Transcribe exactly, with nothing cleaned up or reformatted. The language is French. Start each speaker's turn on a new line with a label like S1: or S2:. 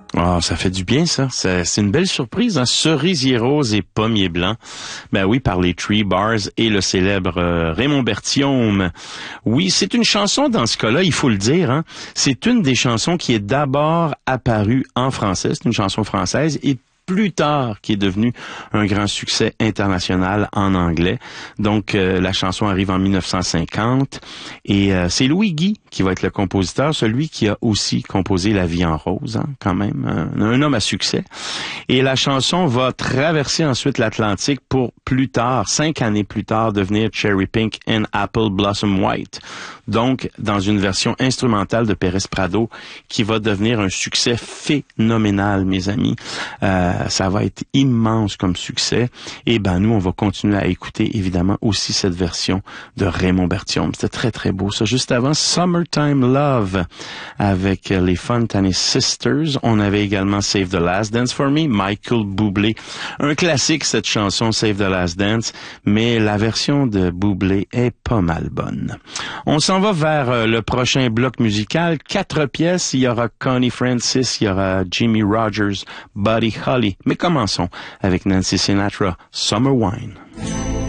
S1: Ah, ça fait du bien, ça. C'est, c'est une belle surprise, hein? Cerisier rose et pommier blanc. Ben oui, par les Tree Bars et le célèbre euh, Raymond Berthiaume. Oui, c'est une chanson, dans ce cas-là, il faut le dire, hein? C'est une des chansons qui est d'abord apparue en français. C'est une chanson française et plus tard, qui est devenu un grand succès international en anglais. Donc, euh, la chanson arrive en mille neuf cent cinquante et euh, c'est Louis Guy qui va être le compositeur, celui qui a aussi composé La vie en rose, hein, quand même, un, un homme à succès. Et la chanson va traverser ensuite l'Atlantique pour plus tard, cinq années plus tard, devenir Cherry Pink and Apple Blossom White. Donc, dans une version instrumentale de Pérez Prado qui va devenir un succès phénoménal, mes amis. Euh, ça va être immense comme succès. Et ben nous, on va continuer à écouter, évidemment, aussi cette version de Raymond Berthiaume. C'était très, très beau, ça. Juste avant, Summertime Love avec les Fontaine Sisters. On avait également Save the Last Dance for Me, Michael Bublé. Un classique, cette chanson, Save the Last Dance, mais la version de Bublé est pas mal bonne. On s'en va vers le prochain bloc musical. Quatre pièces. Il y aura Connie Francis, il y aura Jimmy Rogers, Buddy Holly. Mais commençons avec Nancy Sinatra, Summer Wine.